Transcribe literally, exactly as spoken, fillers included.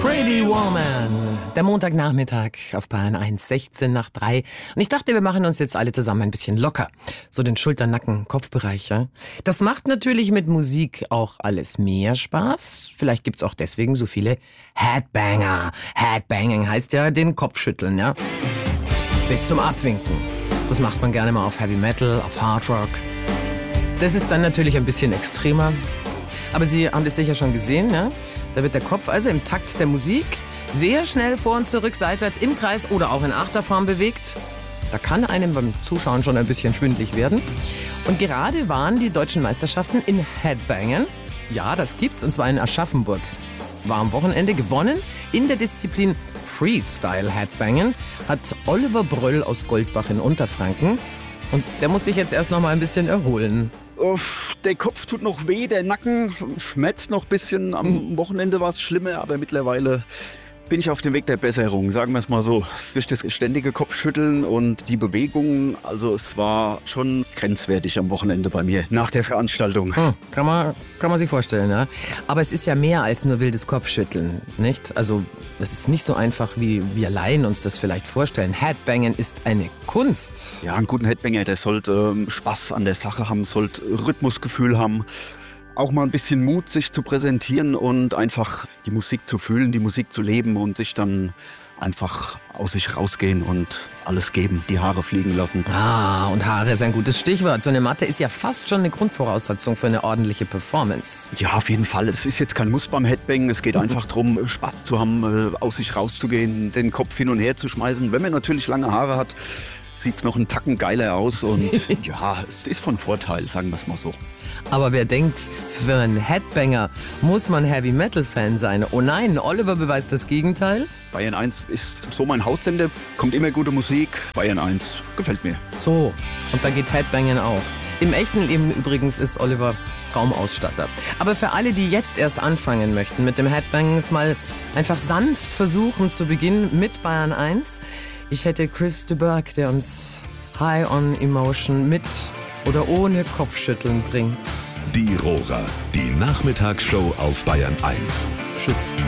Pretty Woman. Der Montagnachmittag auf Bayern eins, sechzehn nach drei. Und ich dachte, wir machen uns jetzt alle zusammen ein bisschen locker. So den Schultern-, Nacken-, Kopfbereich. Ja? Das macht natürlich mit Musik auch alles mehr Spaß. Vielleicht gibt's auch deswegen so viele Headbanger. Headbanging heißt ja den Kopf schütteln, ja. Bis zum Abwinken. Das macht man gerne mal auf Heavy Metal, auf Hard Rock. Das ist dann natürlich ein bisschen extremer. Aber Sie haben das sicher schon gesehen, ja? Da wird der Kopf also im Takt der Musik sehr schnell vor und zurück, seitwärts, im Kreis oder auch in Achterform bewegt. Da kann einem beim Zuschauen schon ein bisschen schwindelig werden. Und gerade waren die deutschen Meisterschaften in Headbangen. Ja, das gibt's, und zwar in Aschaffenburg. War am Wochenende gewonnen. In der Disziplin Freestyle Headbangen hat Oliver Bröll aus Goldbach in Unterfranken. Und der muss sich jetzt erst noch mal ein bisschen erholen. Uff, der Kopf tut noch weh, der Nacken schmerzt noch ein bisschen. Am Wochenende war es schlimmer, aber mittlerweile bin ich auf dem Weg der Besserung, sagen wir es mal so. Durch das ständige Kopfschütteln und die Bewegungen, also es war schon grenzwertig am Wochenende bei mir, nach der Veranstaltung. Hm, kann man, kann man sich vorstellen, ja. Aber es ist ja mehr als nur wildes Kopfschütteln, nicht? Also das ist nicht so einfach, wie wir Laien uns das vielleicht vorstellen. Headbangen ist eine Kunst. Ja, einen guten Headbanger, der sollte ähm, Spaß an der Sache haben, sollte Rhythmusgefühl haben. Auch mal ein bisschen Mut, sich zu präsentieren und einfach die Musik zu fühlen, die Musik zu leben und sich dann einfach aus sich rausgehen und alles geben, die Haare fliegen lassen. Ah, und Haare ist ein gutes Stichwort. So eine Matte ist ja fast schon eine Grundvoraussetzung für eine ordentliche Performance. Ja, auf jeden Fall. Es ist jetzt kein Muss beim Headbang. Es geht einfach darum, Spaß zu haben, aus sich rauszugehen, den Kopf hin und her zu schmeißen. Wenn man natürlich lange Haare hat, sieht es noch einen Tacken geiler aus und ja, es ist von Vorteil, sagen wir es mal so. Aber wer denkt, für einen Headbanger muss man Heavy-Metal-Fan sein? Oh nein, Oliver beweist das Gegenteil. Bayern eins ist so mein Haussender, kommt immer gute Musik. Bayern eins gefällt mir. So, und da geht Headbangen auch. Im echten Leben übrigens ist Oliver Raumausstatter. Aber für alle, die jetzt erst anfangen möchten mit dem Headbangen, ist mal einfach sanft versuchen zu beginnen mit Bayern eins. Ich hätte Chris de Burgh, der uns High on Emotion mit oder ohne Kopfschütteln bringt. Die Rohrer, die Nachmittagsshow auf Bayern eins. Schütteln.